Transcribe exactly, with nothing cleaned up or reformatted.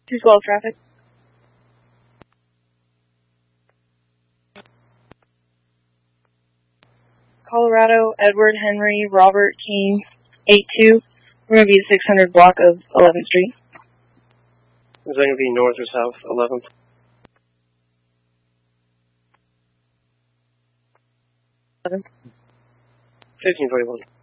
two twelve traffic. Colorado, Edward Henry, Robert King, eight two. We're going to be at six hundred block of eleventh Street. Is that going to be north or south, eleventh? eleventh. fifteen forty-one.